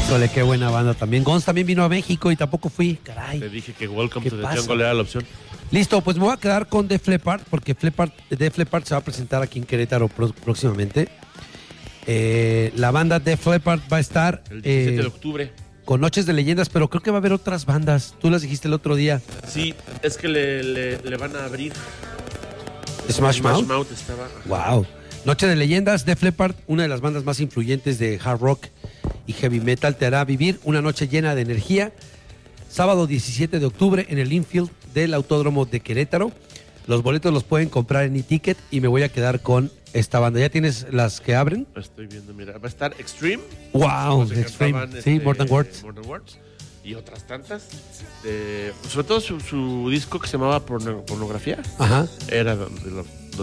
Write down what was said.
Híjole, qué buena banda también. Guns también vino a México y tampoco fui. Caray. Te dije que Welcome ¿Qué to the pasa? Jungle era la opción. Listo, pues me voy a quedar con Def Leppard porque Def Leppard se va a presentar aquí en Querétaro próximamente. La banda Def Leppard va a estar El 17 de octubre. con Noches de Leyendas, pero creo que va a haber otras bandas. Tú las dijiste el otro día. Sí, es que le van a abrir. Smash Mouth. Mouth estaba. Wow. Noche de Leyendas, Def Leppard, una de las bandas más influyentes de hard rock y heavy metal, te hará vivir una noche llena de energía. Sábado 17 de octubre en el infield del Autódromo de Querétaro. Los boletos los pueden comprar en eTicket y me voy a quedar con esta banda. ¿Ya tienes las que abren? Estoy viendo, mira. Va a estar Extreme. Wow, Los que Extreme. cantaban, Sí, More Than Words. More Than Words. Y otras tantas. Sobre todo su disco que se llamaba Pornografía. Ajá. Era de